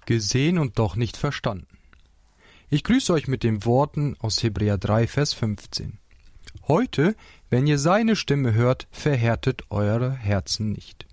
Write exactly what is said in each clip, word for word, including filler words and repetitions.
Gesehen und doch nicht verstanden. Ich grüße euch mit den Worten aus Hebräer drei, Vers fünfzehn. Heute, wenn ihr seine Stimme hört, verhärtet eure Herzen nicht.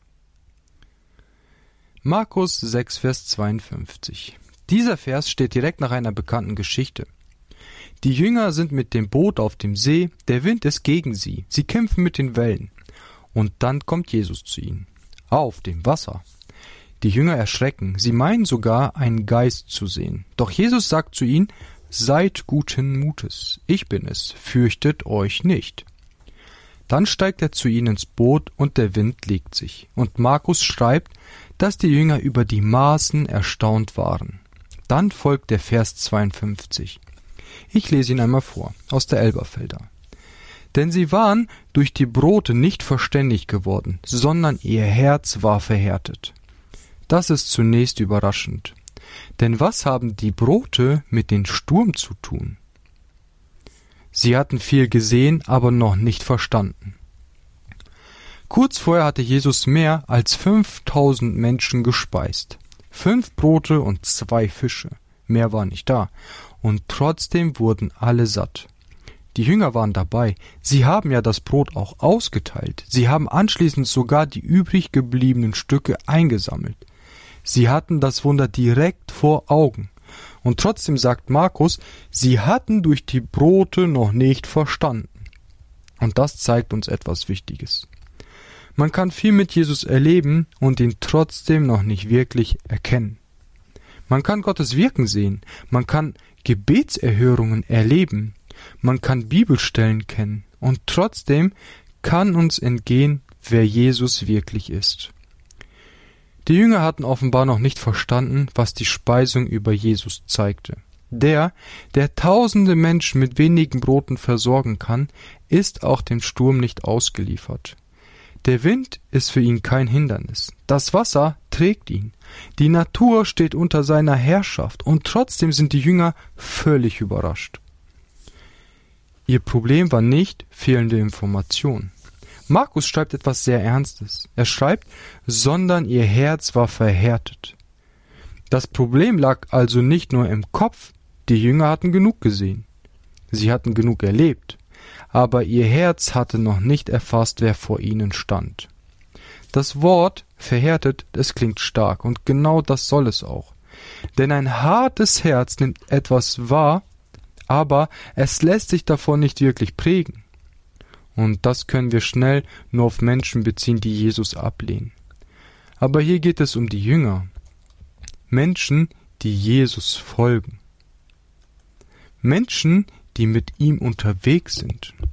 Markus sechs, Vers zweiundfünfzig. Dieser Vers steht direkt nach einer bekannten Geschichte. Die Jünger sind mit dem Boot auf dem See, der Wind ist gegen sie, sie kämpfen mit den Wellen. Und dann kommt Jesus zu ihnen, auf dem Wasser. Die Jünger erschrecken, sie meinen sogar, einen Geist zu sehen. Doch Jesus sagt zu ihnen, seid guten Mutes, ich bin es, fürchtet euch nicht. Dann steigt er zu ihnen ins Boot und der Wind legt sich. Und Markus schreibt, dass die Jünger über die Maßen erstaunt waren. Dann folgt der Vers zweiundfünfzig. Ich lese ihn einmal vor, aus der Elberfelder. Denn sie waren durch die Brote nicht verständig geworden, sondern ihr Herz war verhärtet. Das ist zunächst überraschend. Denn was haben die Brote mit dem Sturm zu tun? Sie hatten viel gesehen, aber noch nicht verstanden. Kurz vorher hatte Jesus mehr als fünftausend Menschen gespeist. Fünf Brote und zwei Fische. Mehr war nicht da. Und trotzdem wurden alle satt. Die Jünger waren dabei. Sie haben ja das Brot auch ausgeteilt. Sie haben anschließend sogar die übrig gebliebenen Stücke eingesammelt. Sie hatten das Wunder direkt vor Augen. Und trotzdem sagt Markus, sie hatten durch die Brote noch nicht verstanden. Und das zeigt uns etwas Wichtiges. Man kann viel mit Jesus erleben und ihn trotzdem noch nicht wirklich erkennen. Man kann Gottes Wirken sehen, man kann Gebetserhörungen erleben, man kann Bibelstellen kennen und trotzdem kann uns entgehen, wer Jesus wirklich ist. Die Jünger hatten offenbar noch nicht verstanden, was die Speisung über Jesus zeigte. Der, der tausende Menschen mit wenigen Broten versorgen kann, ist auch dem Sturm nicht ausgeliefert. Der Wind ist für ihn kein Hindernis. Das Wasser trägt ihn. Die Natur steht unter seiner Herrschaft und trotzdem sind die Jünger völlig überrascht. Ihr Problem war nicht fehlende Information. Markus schreibt etwas sehr Ernstes. Er schreibt, sondern ihr Herz war verhärtet. Das Problem lag also nicht nur im Kopf, die Jünger hatten genug gesehen. Sie hatten genug erlebt, aber ihr Herz hatte noch nicht erfasst, wer vor ihnen stand. Das Wort verhärtet, es klingt stark und genau das soll es auch. Denn ein hartes Herz nimmt etwas wahr, aber es lässt sich davon nicht wirklich prägen. Und das können wir schnell nur auf Menschen beziehen, die Jesus ablehnen. Aber hier geht es um die Jünger. Menschen, die Jesus folgen. Menschen, die mit ihm unterwegs sind.